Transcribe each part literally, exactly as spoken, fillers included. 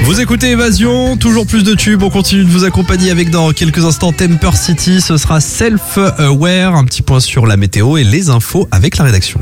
Vous écoutez Évasion, toujours plus de tubes, on continue de vous accompagner avec dans quelques instants Temper City, ce sera Self-Aware, un petit point sur la météo et les infos avec la rédaction.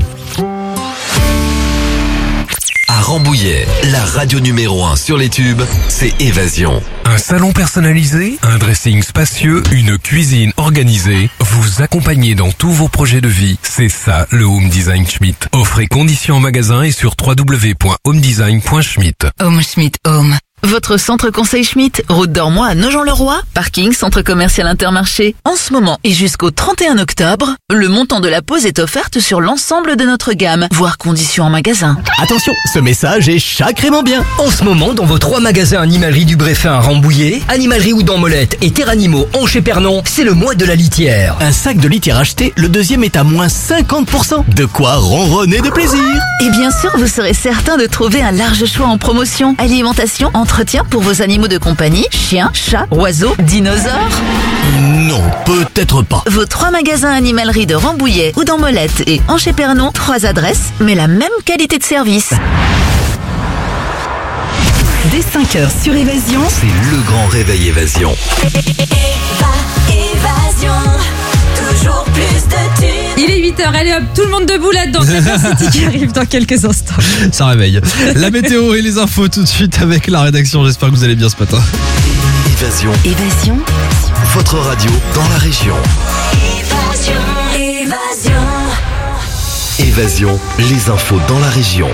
À Rambouillet, la radio numéro un sur les tubes, c'est Évasion. Un salon personnalisé, un dressing spacieux, une cuisine organisée, vous accompagner dans tous vos projets de vie, c'est ça le Home Design Schmitt. Offrez conditions en magasin et sur w w w point home design point schmitt. Home Schmitt Home. Votre centre conseil Schmitt, route d'Ormois à Nogent-le-Roi, parking centre commercial Intermarché. En ce moment et jusqu'au trente et un octobre, le montant de la pause est offerte sur l'ensemble de notre gamme, voire conditions en magasin. Attention, ce message est sacrément bien. En ce moment, dans vos trois magasins Animalerie du Bréfin à Rambouillet, Animalerie Houdan Molette et Terranimo Anche-Pernon, c'est le mois de la litière. Un sac de litière acheté, le deuxième est à moins cinquante pour cent. De quoi ronronner de plaisir. Et bien sûr, vous serez certain de trouver un large choix en promotion. Alimentation, entretien pour vos animaux de compagnie, chiens, chats, oiseaux, dinosaures. Non, peut-être pas. Vos trois magasins Animalerie de Rambouillet, Houdan Molette et Anche-Pernon, trois adresses, mais la même qualité de service. Dès cinq heures sur Évasion, C'est le grand réveil Évasion. Évasion, toujours plus de tubes. Il est huit heures, allez hop, tout le monde debout là-dedans. Temper City qui arrive dans quelques instants. Ça réveille. La météo et les infos tout de suite avec la rédaction, j'espère que vous allez bien ce matin. Évasion, Évasion, votre radio dans la région. Évasion, évasion. Évasion, les infos dans la région.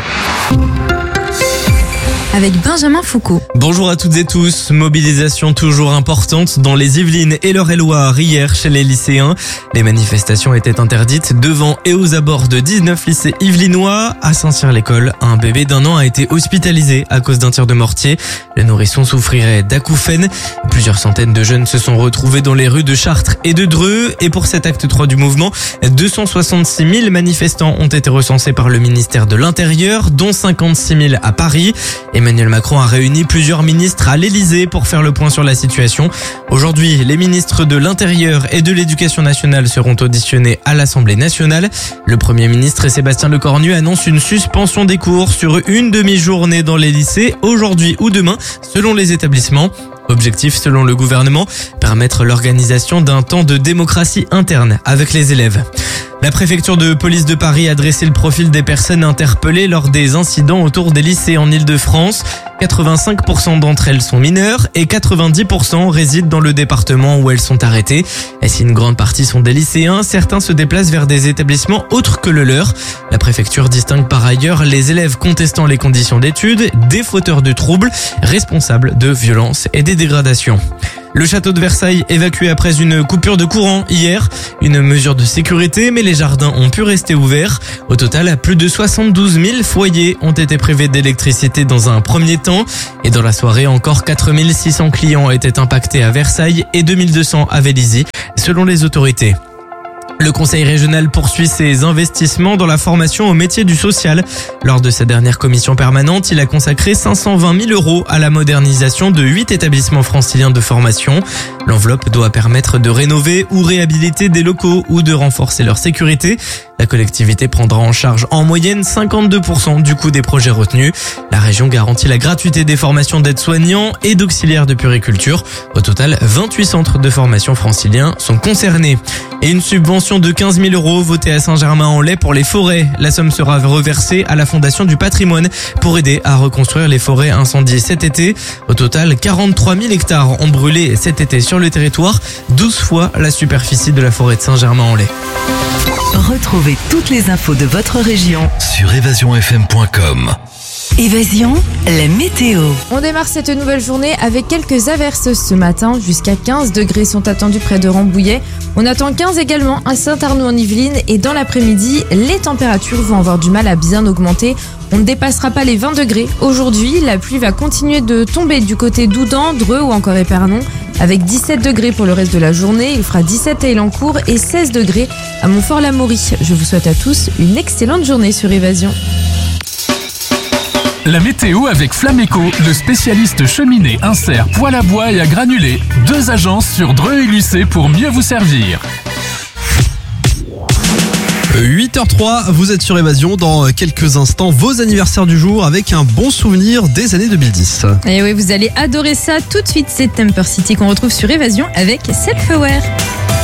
Avec Benjamin Foucault. Bonjour à toutes et tous. Mobilisation toujours importante dans les Yvelines et l'Eure-et-Loir hier chez les lycéens. Les manifestations étaient interdites devant et aux abords de dix-neuf lycées yvelinois. À Saint-Cyr-l'École, un bébé d'un an a été hospitalisé à cause d'un tir de mortier. Le nourrisson souffrirait d'acouphènes. Plusieurs centaines de jeunes se sont retrouvés dans les rues de Chartres et de Dreux. Et pour cet acte trois du mouvement, deux cent soixante-six mille manifestants ont été recensés par le ministère de l'Intérieur, dont cinquante-six mille à Paris. Emmanuel Macron a réuni plusieurs ministres à l'Elysée pour faire le point sur la situation. Aujourd'hui, les ministres de l'Intérieur et de l'Éducation nationale seront auditionnés à l'Assemblée nationale. Le Premier ministre Sébastien Lecornu annonce une suspension des cours sur une demi-journée dans les lycées, aujourd'hui ou demain, selon les établissements. Objectif, selon le gouvernement, permettre l'organisation d'un temps de démocratie interne avec les élèves. La préfecture de police de Paris a dressé le profil des personnes interpellées lors des incidents autour des lycées en Ile-de-France. quatre-vingt-cinq pour cent d'entre elles sont mineures et quatre-vingt-dix pour cent résident dans le département où elles sont arrêtées. Et si une grande partie sont des lycéens, certains se déplacent vers des établissements autres que le leur. La préfecture distingue par ailleurs les élèves contestant les conditions d'études, des fauteurs de troubles, responsables de violences et des dégradations. Le château de Versailles évacué après une coupure de courant hier. Une mesure de sécurité, mais les jardins ont pu rester ouverts. Au total, plus de soixante-douze mille foyers ont été privés d'électricité dans un premier temps. Et dans la soirée, encore quatre mille six cents clients étaient impactés à Versailles et deux mille deux cents à Vélizy, selon les autorités. Le conseil régional poursuit ses investissements dans la formation au métier du social. Lors de sa dernière commission permanente, il a consacré cinq cent vingt mille euros à la modernisation de huit établissements franciliens de formation. L'enveloppe doit permettre de rénover ou réhabiliter des locaux ou de renforcer leur sécurité. La collectivité prendra en charge en moyenne cinquante-deux pour cent du coût des projets retenus. La région garantit la gratuité des formations d'aides-soignants et d'auxiliaires de puériculture. Au total, vingt-huit centres de formation franciliens sont concernés. Et une subvention de quinze mille euros votée à Saint-Germain-en-Laye pour les forêts. La somme sera reversée à la Fondation du patrimoine pour aider à reconstruire les forêts incendiées cet été. Au total, quarante-trois mille hectares ont brûlé cet été sur le territoire, douze fois la superficie de la forêt de Saint-Germain-en-Laye. retrouvez toutes les infos de votre région Sur évasion f m point com. Évasion, la météo. On démarre cette nouvelle journée avec quelques averses ce matin. Jusqu'à quinze degrés sont attendus près de Rambouillet. On attend quinze également à Saint-Arnoux-en-Yvelines. Et dans l'après-midi, les températures vont avoir du mal à bien augmenter. On ne dépassera pas les vingt degrés. Aujourd'hui, la pluie va continuer de tomber du côté d'Houdan, Dreux ou encore Épernon. Avec dix-sept degrés pour le reste de la journée. Il fera dix-sept à Élancourt et seize degrés à Montfort-l'Amaury. Je vous souhaite à tous une excellente journée sur Évasion. La météo avec Flameco, le spécialiste cheminée, insert, poêle à bois et à granulés. Deux agences sur Dreux et Lucé pour mieux vous servir. huit heures trois, vous êtes sur Évasion. Dans quelques instants, vos anniversaires du jour avec un bon souvenir des années deux mille dix. Et oui, vous allez adorer ça. Tout de suite, c'est Temper City qu'on retrouve sur Évasion avec Self-Aware.